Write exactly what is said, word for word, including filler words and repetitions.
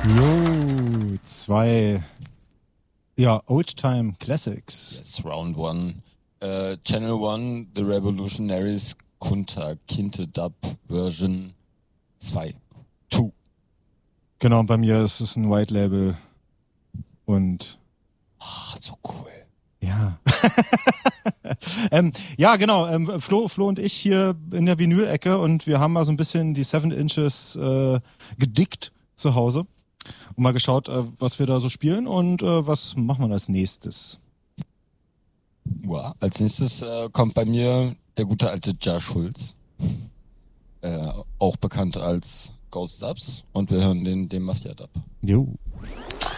Jo, zwei, ja, Oldtime Classics. Yes, Round One. Uh, Channel One, The Revolutionaries, Kunta Kinte Dub Version zwei. Two. Genau, und bei mir ist es ein White Label und Ah, so cool. ja. ähm, ja, genau. Ähm, Flo, Flo und ich hier in der Vinyl-Ecke und wir haben mal so ein bisschen die Seven Inches äh, gedickt zu Hause und mal geschaut, äh, was wir da so spielen und äh, was machen wir als nächstes. Ja, als nächstes äh, kommt bei mir der gute alte Jar Schulz. Äh, auch bekannt als Ghost Subs und wir hören den, den Mafia Dub. Jo.